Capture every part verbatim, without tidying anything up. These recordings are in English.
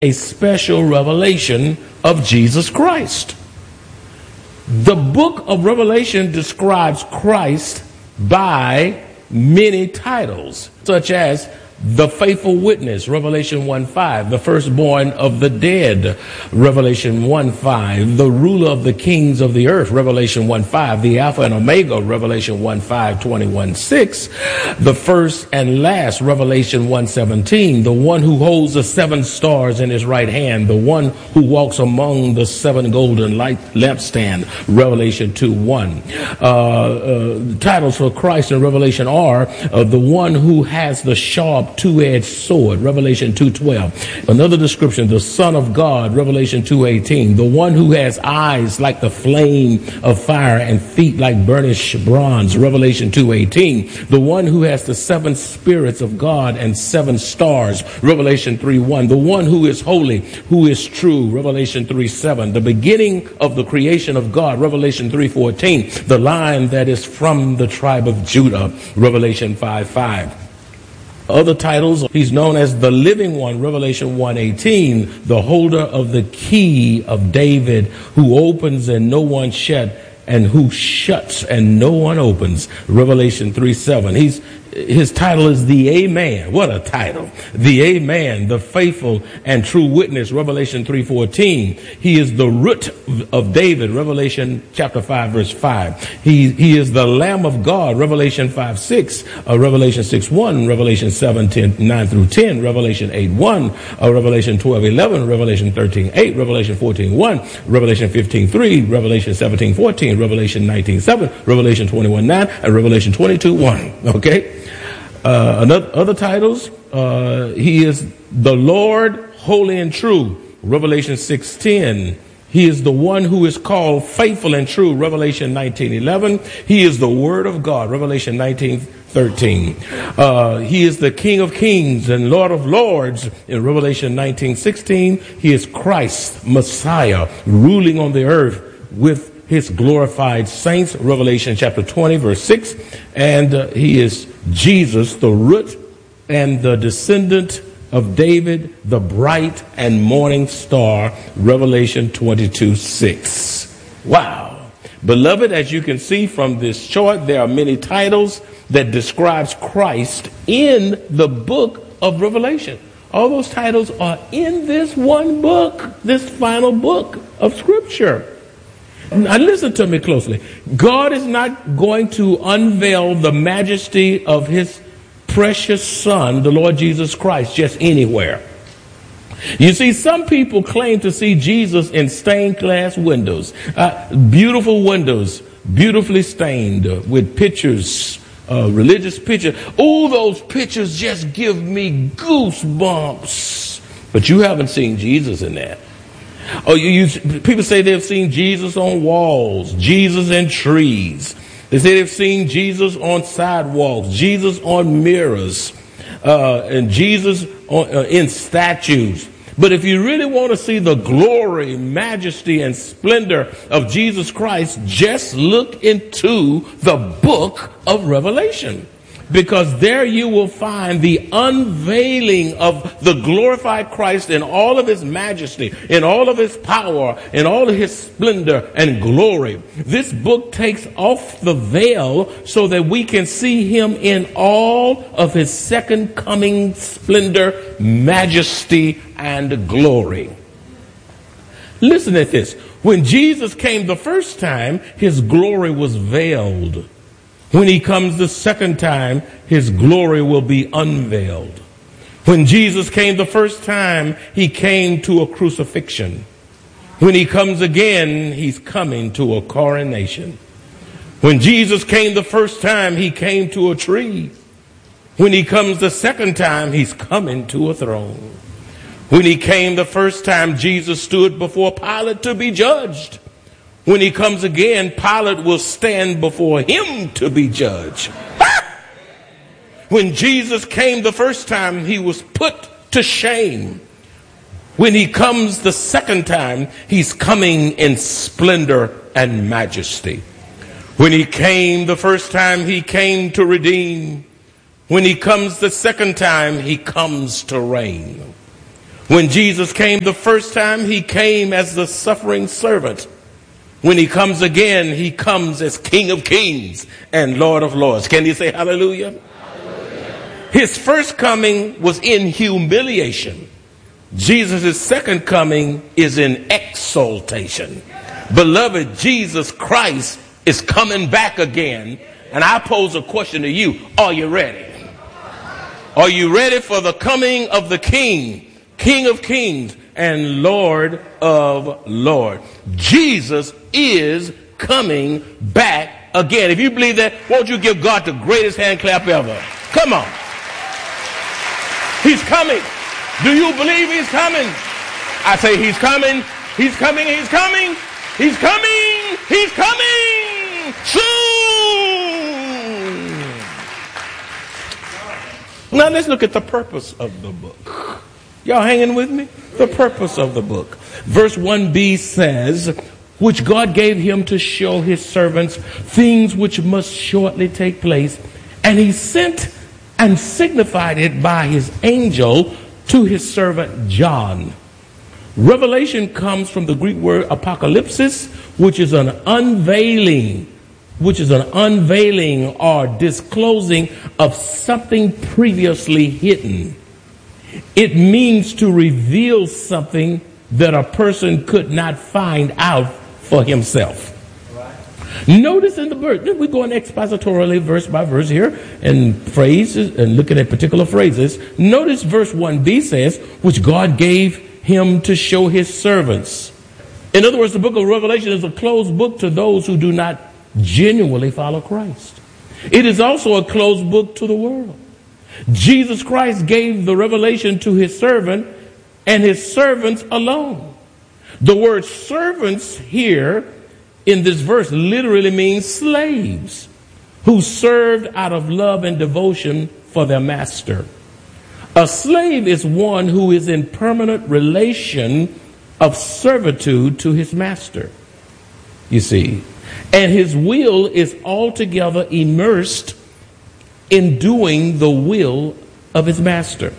a special revelation of Jesus Christ. The book of Revelation describes Christ by many titles, such as the faithful witness, Revelation one five, the firstborn of the dead, Revelation one five, the ruler of the kings of the earth, Revelation one five, the Alpha and Omega, Revelation one five, twenty-one six, the first and last, Revelation one seventeen, the one who holds the seven stars in his right hand, the one who walks among the seven golden light lampstand, Revelation two one. Uh, uh, titles for Christ in Revelation are uh, the one who has the sharp two-edged sword, Revelation two twelve. Another description, the Son of God, Revelation two eighteen. The one who has eyes like the flame of fire and feet like burnished bronze, Revelation two eighteen. The one who has the seven spirits of God and seven stars, Revelation three one. The one who is holy, who is true, Revelation three seven. The beginning of the creation of God, Revelation three fourteen. The line that is from the tribe of Judah, Revelation five five. Other titles, he's known as the living one, Revelation one eighteen, the holder of the key of David, who opens and no one shut, and who shuts and no one opens, Revelation three seven. He's His title is the Amen. What a title. The Amen, the faithful and true witness, Revelation three fourteen. He is the root of David, Revelation chapter five, verse five. He, he is the Lamb of God, Revelation five six, uh, Revelation six one, Revelation seven ten, nine through ten, Revelation eight one, uh, Revelation twelve eleven, Revelation thirteen eight, Revelation fourteen one, Revelation fifteen three, Revelation seventeen fourteen, Revelation nineteen seven, Revelation twenty-one nine, and Revelation twenty-two one. Okay? Uh, another, other titles, uh, he is the Lord, holy and true, Revelation six ten. He is the one who is called faithful and true, Revelation nineteen eleven. He is the Word of God, Revelation nineteen thirteen. Uh, he is the King of kings and Lord of lords in Revelation nineteen sixteen. He is Christ, Messiah, ruling on the earth with his glorified saints, Revelation chapter twenty, verse six. And uh, he is Jesus, the root and the descendant of David, the bright and morning star, Revelation twenty-two six. Wow. Beloved, as you can see from this chart, there are many titles that describes Christ in the book of Revelation. All those titles are in this one book, this final book of Scripture. Now listen to me closely. God is not going to unveil the majesty of his precious Son, the Lord Jesus Christ, just anywhere. You see, some people claim to see Jesus in stained glass windows, uh, beautiful windows, beautifully stained uh, with pictures, uh, religious pictures. Oh, those pictures just give me goosebumps. But you haven't seen Jesus in that. Oh, you, you, people say they've seen Jesus on walls, Jesus in trees. They say they've seen Jesus on sidewalks, Jesus on mirrors, uh, and Jesus on, uh, in statues. But if you really want to see the glory, majesty, and splendor of Jesus Christ, just look into the book of Revelation. Because there you will find the unveiling of the glorified Christ in all of his majesty, in all of his power, in all of his splendor and glory. This book takes off the veil so that we can see him in all of his second coming splendor, majesty, and glory. Listen at this. When Jesus came the first time, his glory was veiled. When he comes the second time, his glory will be unveiled. When Jesus came the first time, he came to a crucifixion. When he comes again, he's coming to a coronation. When Jesus came the first time, he came to a tree. When he comes the second time, he's coming to a throne. When he came the first time, Jesus stood before Pilate to be judged. When he comes again, Pilate will stand before him to be judged. When Jesus came the first time, he was put to shame. When he comes the second time, he's coming in splendor and majesty. When he came the first time, he came to redeem. When he comes the second time, he comes to reign. When Jesus came the first time, he came as the suffering servant. When he comes again, he comes as King of Kings and Lord of Lords. Can you say hallelujah? Hallelujah. His first coming was in humiliation. Jesus' second coming is in exaltation. Beloved, Jesus Christ is coming back again. And I pose a question to you. Are you ready? Are you ready for the coming of the King, King of Kings and Lord of Lords? Jesus is coming back again. If you believe that, won't you give God the greatest hand clap ever? Come on. He's coming. Do you believe he's coming? I say he's coming. He's coming. He's coming. He's coming. He's coming soon. Now let's look at the purpose of the book. Y'all hanging with me? The purpose of the book. Verse one b says, which God gave him to show his servants things which must shortly take place. And he sent and signified it by his angel to his servant John. Revelation comes from the Greek word apocalypsis, which is an unveiling, which is an unveiling or disclosing of something previously hidden. It means to reveal something that a person could not find out for himself. Notice in the verse, we're going expositorily verse by verse here and phrases and looking at particular phrases. Notice verse one b says, which God gave him to show his servants. In other words, the book of Revelation is a closed book to those who do not genuinely follow Christ. It is also a closed book to the world. Jesus Christ gave the revelation to his servant and his servants alone. The word servants here in this verse literally means slaves who served out of love and devotion for their master. A slave is one who is in permanent relation of servitude to his master, you see, and his will is altogether immersed in doing the will of his master.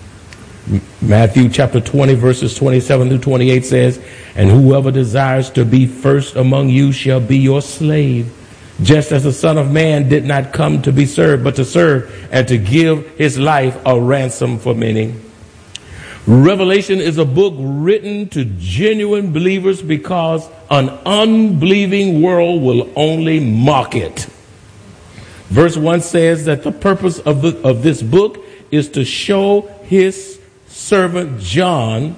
Matthew chapter twenty verses twenty-seven through twenty-eight says, and whoever desires to be first among you shall be your slave, just as the Son of Man did not come to be served, but to serve and to give his life a ransom for many. Revelation is a book written to genuine believers because an unbelieving world will only mock it. Verse one says that the purpose of, the, of this book is to show his servant John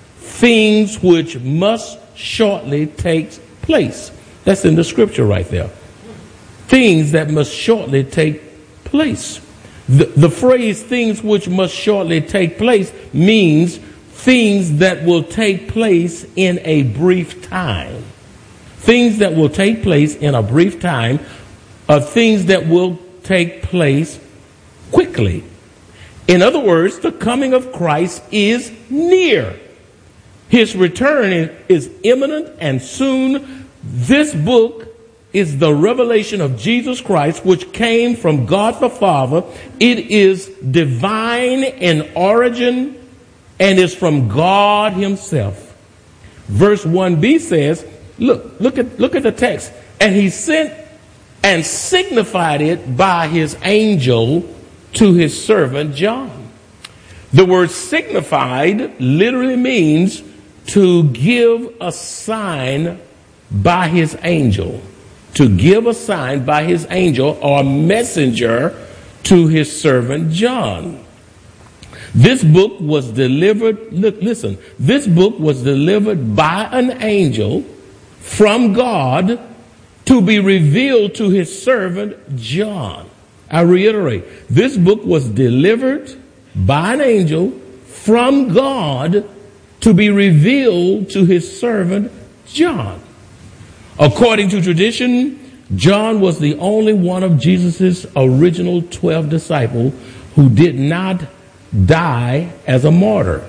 things which must shortly take place. That's in the scripture right there. Things that must shortly take place. The, the phrase things which must shortly take place means things that will take place in a brief time. Things that will take place in a brief time are things that will take place quickly. In other words, the coming of Christ is near. His return is imminent and soon. This book is the revelation of Jesus Christ, which came from God the Father. It is divine in origin and is from God himself. Verse one b says, look, look at, look at the text. And he sent and signified it by his angel to his servant John. The word signified literally means to give a sign by his angel. To give a sign by his angel or messenger to his servant John. This book was delivered, look, listen, this book was delivered by an angel from God to be revealed to his servant John. I reiterate, this book was delivered by an angel from God to be revealed to his servant John. According to tradition, John was the only one of Jesus' original twelve disciples who did not die as a martyr.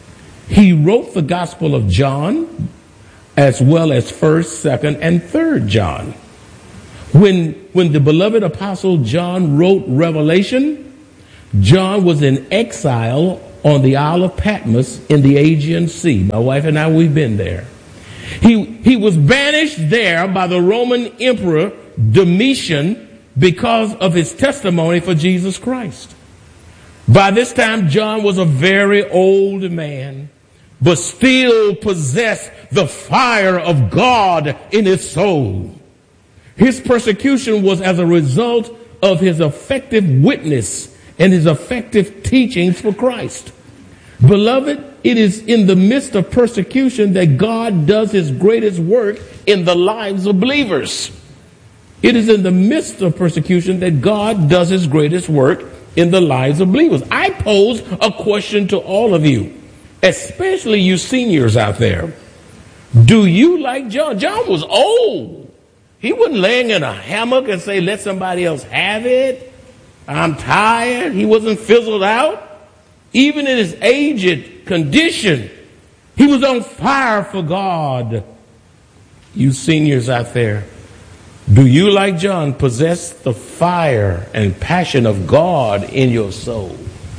He wrote the Gospel of John as well as first, second, and third John. When, when the beloved apostle John wrote Revelation, John was in exile on the Isle of Patmos in the Aegean Sea. My wife and I, we've been there. He, he was banished there by the Roman Emperor Domitian because of his testimony for Jesus Christ. By this time, John was a very old man, but still possessed the fire of God in his soul. His persecution was as a result of his effective witness and his effective teachings for Christ. Beloved, it is in the midst of persecution that God does his greatest work in the lives of believers. It is in the midst of persecution that God does his greatest work in the lives of believers. I pose a question to all of you, especially you seniors out there. Do you like John? John was old. He wasn't laying in a hammock and say, let somebody else have it. I'm tired. He wasn't fizzled out. Even in his aged condition, he was on fire for God. You seniors out there, do you, like John, possess the fire and passion of God in your soul?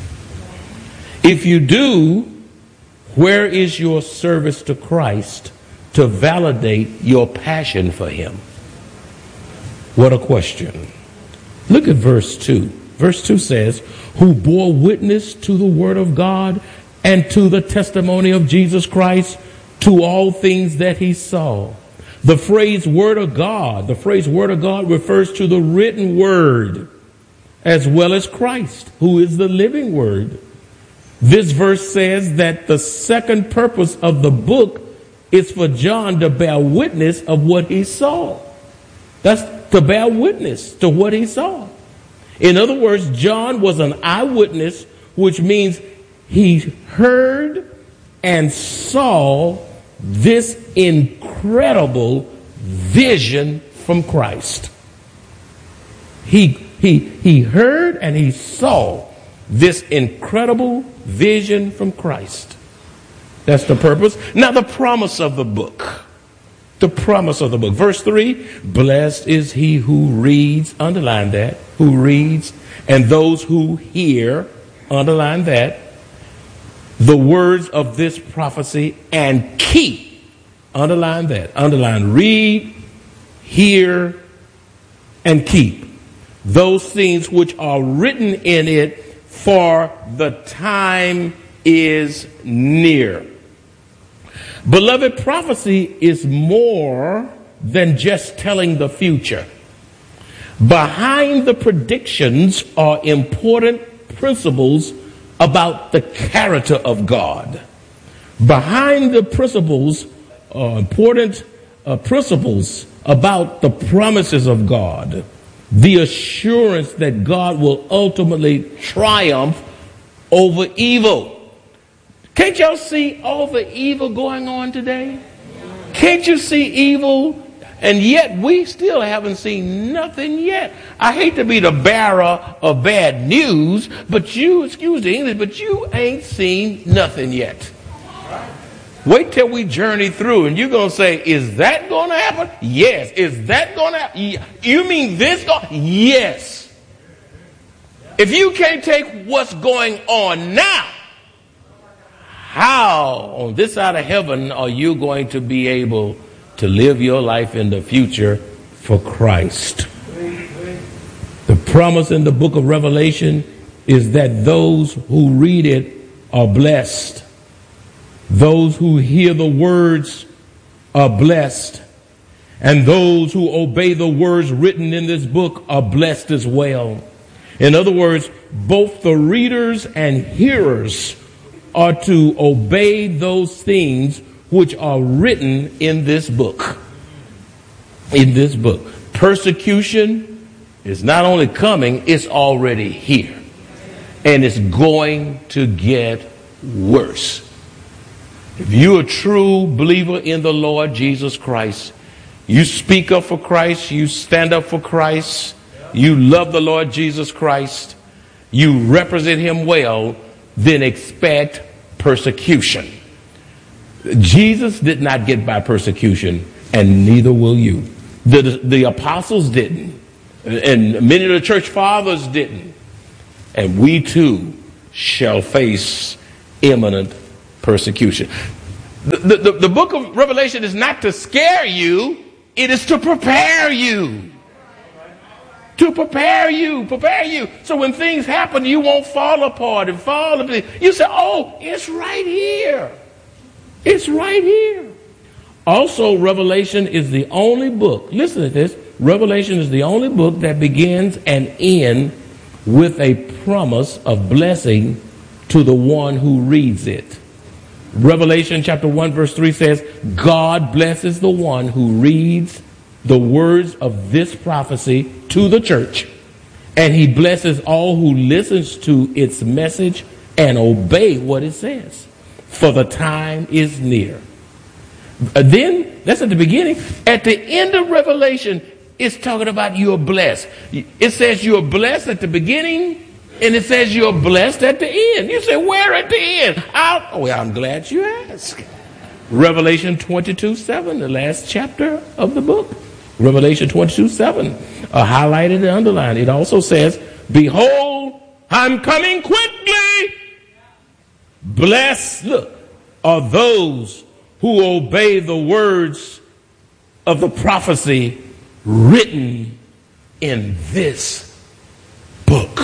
If you do, where is your service to Christ to validate your passion for him? What a question. Look at verse two. Verse two says, who bore witness to the word of God and to the testimony of Jesus Christ, to all things that he saw. The phrase word of God, the phrase word of God refers to the written word as well as Christ, who is the living word. This verse says that the second purpose of the book is for John to bear witness of what he saw. That's to bear witness to what he saw. In other words, John was an eyewitness, which means he heard and saw this incredible vision from Christ. He, he, he heard and he saw this incredible vision from Christ. That's the purpose. Now, the promise of the book. The promise of the book. Verse three, blessed is he who reads, underline that, who reads, and those who hear, underline that, the words of this prophecy and keep, underline that, underline, read, hear, and keep those things which are written in it, for the time is near. Beloved, prophecy is more than just telling the future. Behind the predictions are important principles about the character of God. Behind the principles are important uh, principles about the promises of God, the assurance that God will ultimately triumph over evil. Can't y'all see all the evil going on today? Can't you see evil? And yet we still haven't seen nothing yet. I hate to be the bearer of bad news, but you, excuse the English, but you ain't seen nothing yet. Wait till we journey through and you're going to say, is that going to happen? Yes. Is that going to happen? You mean this? Go- yes. If you can't take what's going on now, how on this side of heaven are you going to be able to live your life in the future for Christ? The promise in the book of Revelation is that those who read it are blessed. Those who hear the words are blessed. And those who obey the words written in this book are blessed as well. In other words, both the readers and hearers are to obey those things which are written in this book. In this book. Persecution is not only coming, it's already here. And it's going to get worse. If you're a true believer in the Lord Jesus Christ, you speak up for Christ, you stand up for Christ, you love the Lord Jesus Christ, you represent him well, then expect persecution. Jesus did not get by persecution, and neither will you. The, the apostles didn't, and many of the church fathers didn't. And we too shall face imminent persecution. The, the, the, the book of Revelation is not to scare you, it is to prepare you. To prepare you, prepare you. So when things happen, you won't fall apart and fall apart. You say, oh, it's right here. It's right here. Also, Revelation is the only book, listen to this, Revelation is the only book that begins and ends with a promise of blessing to the one who reads it. Revelation chapter one verse three says, God blesses the one who reads the words of this prophecy to the church, and he blesses all who listens to its message and obey what it says, for the time is near. Then, that's at the beginning. At the end of Revelation, it's talking about you're blessed. It says you're blessed at the beginning, and it says you're blessed at the end. You say, where at the end? I'll, oh, well, I'm glad you asked. Revelation twenty-two seven, the last chapter of the book. Revelation twenty-two seven, uh, highlighted and underlined. It also says, behold, I'm coming quickly. Blessed, look, are those who obey the words of the prophecy written in this book.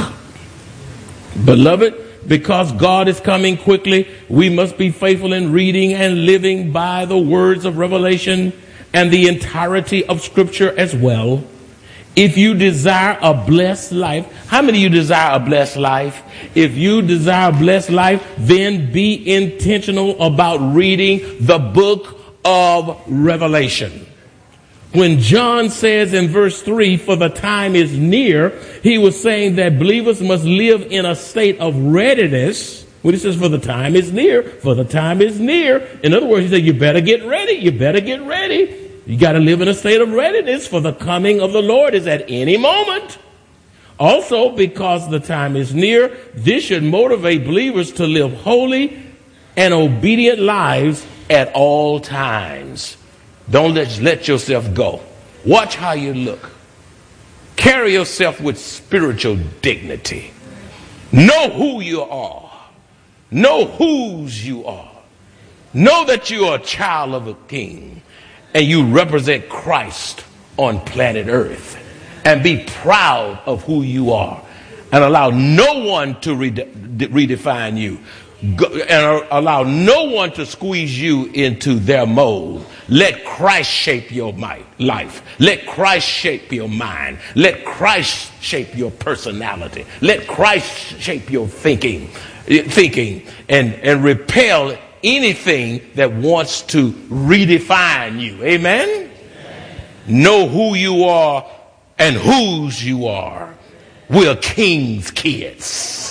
Beloved, because God is coming quickly, we must be faithful in reading and living by the words of Revelation and the entirety of Scripture as well. If you desire a blessed life, how many of you desire a blessed life? If you desire a blessed life, then be intentional about reading the book of Revelation. When John says in verse three, for the time is near, he was saying that believers must live in a state of readiness. When he says for the time is near, for the time is near. In other words, he said you better get ready, you better get ready. You got to live in a state of readiness, for the coming of the Lord is at any moment. Also, because the time is near, this should motivate believers to live holy and obedient lives at all times. Don't let, let yourself go. Watch how you look. Carry yourself with spiritual dignity. Know who you are. Know whose you are. Know that you are a child of a king. And you represent Christ on planet Earth. And be proud of who you are. And allow no one to rede- redefine you. Go, and allow no one to squeeze you into their mold. Let Christ shape your mind, life. Let Christ shape your mind. Let Christ shape your personality. Let Christ shape your thinking. Thinking and, and repel anything that wants to redefine you. Amen? Amen? Know who you are and whose you are. We're king's kids.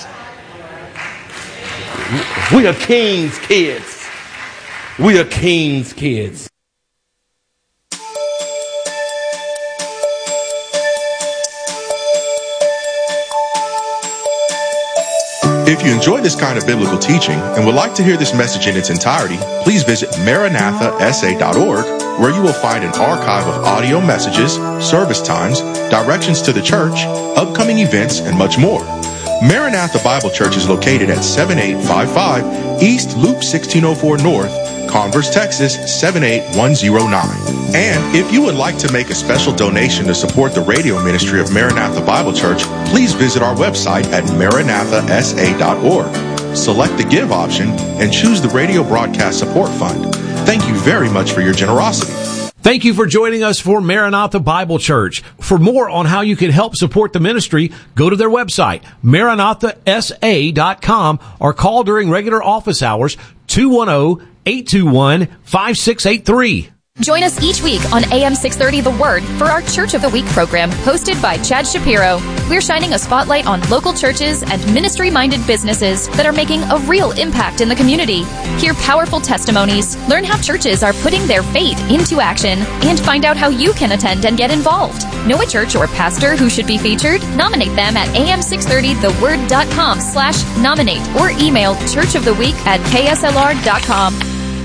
We are king's kids. We are king's kids. If you enjoy this kind of biblical teaching and would like to hear this message in its entirety, please visit maranatha s a dot org, where you will find an archive of audio messages, service times, directions to the church, upcoming events, and much more. Maranatha Bible Church is located at seventy-eight fifty-five East Loop sixteen oh four North, Converse, Texas seven eight one zero nine. And if you would like to make a special donation to support the radio ministry of Maranatha Bible Church, please visit our website at maranatha s a dot org. Select the Give option and choose the Radio Broadcast Support Fund. Thank you very much for your generosity. Thank you for joining us for Maranatha Bible Church. For more on how you can help support the ministry, go to their website, maranatha s a dot com, or call during regular office hours, two one zero, eight two one, five six eight three. Join us each week on A M six thirty The Word for our Church of the Week program hosted by Chad Shapiro. We're shining a spotlight on local churches and ministry-minded businesses that are making a real impact in the community. Hear powerful testimonies, learn how churches are putting their faith into action, and find out how you can attend and get involved. Know a church or pastor who should be featured? Nominate them at A M six thirty the word dot com slash nominate or email churchoftheweek at k s l r dot com.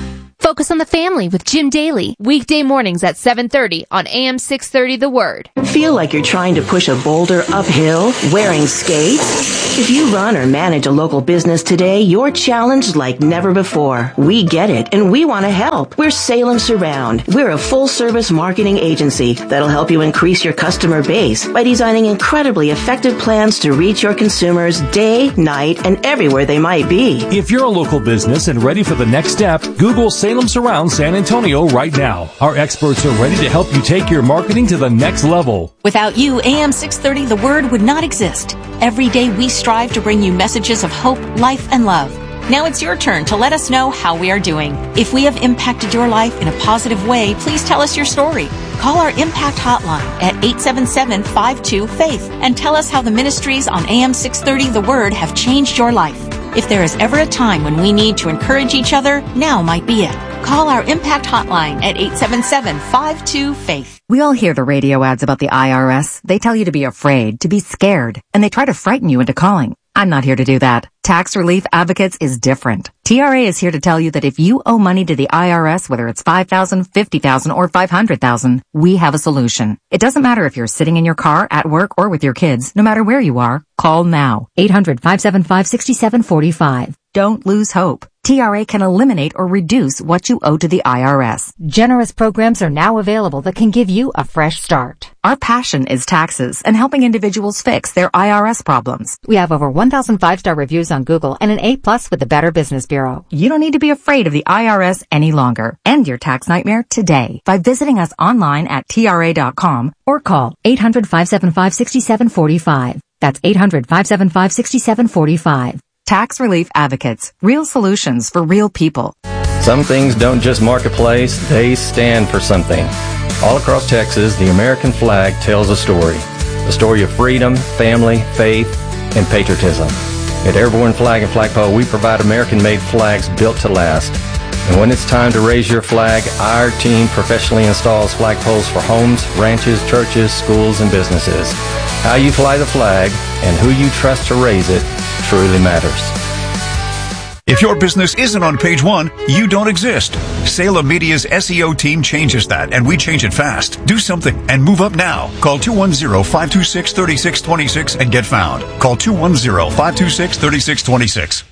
Focus on the Family with Jim Daly. Weekday mornings at seven thirty on A M six thirty The Word. Feel like you're trying to push a boulder uphill wearing skates? If you run or manage a local business today, you're challenged like never before. We get it, and we want to help. We're Salem Surround. We're a full-service marketing agency that'll help you increase your customer base by designing incredibly effective plans to reach your consumers day, night, and everywhere they might be. If you're a local business and ready for the next step, Google Salem Surround San Antonio right now. Our experts are ready to help you take your marketing to the next level. Without you, A M six thirty The Word would not exist. Every day we strive to bring you messages of hope, life, and love. Now it's your turn to let us know how we are doing. If we have impacted your life in a positive way, please tell us your story. Call our Impact Hotline at eight seven seven, five two, FAITH and tell us how the ministries on A M six thirty The Word have changed your life. If there is ever a time when we need to encourage each other, now might be it. Call our Impact Hotline at eight seven seven, five two, FAITH. We all hear the radio ads about the I R S. They tell you to be afraid, to be scared, and they try to frighten you into calling. I'm not here to do that. Tax Relief Advocates is different. T R A is here to tell you that if you owe money to the I R S, whether it's five thousand dollars, fifty thousand dollars, or five hundred thousand dollars, we have a solution. It doesn't matter if you're sitting in your car, at work, or with your kids. No matter where you are, call now. eight hundred, five seven five, six seven four five. Don't lose hope. T R A can eliminate or reduce what you owe to the I R S. Generous programs are now available that can give you a fresh start. Our passion is taxes and helping individuals fix their I R S problems. We have over one thousand five-star reviews on Google and an A plus with the Better Business Bureau. You don't need to be afraid of the I R S any longer. End your tax nightmare today by visiting us online at T R A dot com or call eight hundred, five seven five, six seven four five. That's eight hundred, five seven five, six seven four five. Tax Relief Advocates. Real solutions for real people. Some things don't just mark a place, they stand for something. All across Texas, the American flag tells a story. A story of freedom, family, faith, and patriotism. At Airborne Flag and Flagpole, we provide American-made flags built to last. And when it's time to raise your flag, our team professionally installs flagpoles for homes, ranches, churches, schools, and businesses. How you fly the flag and who you trust to raise it truly matters. If your business isn't on page one, you don't exist. Salem Media's S E O team changes that, and we change it fast. Do something and move up now. Call two one zero, five two six, three six two six and get found. Call two one zero, five two six, three six two six.